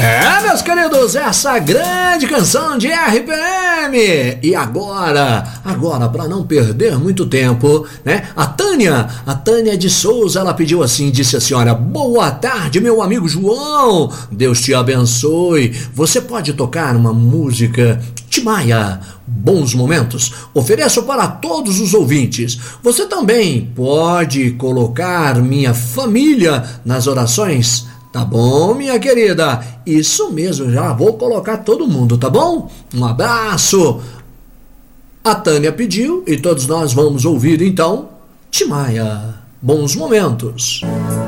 Meus queridos, essa grande canção de RPM. E agora, para não perder muito tempo, né? A Tânia de Souza, ela pediu assim, disse a senhora: boa tarde, meu amigo João, Deus te abençoe. Você pode tocar uma música Tim Maia, Bons Momentos? Ofereço para todos os ouvintes. Você também pode colocar Minha Família nas orações? Tá bom, minha querida? Isso mesmo, já vou colocar todo mundo, tá bom? Um abraço. A Tânia pediu e todos nós vamos ouvir então Tim Maia, Bons Momentos.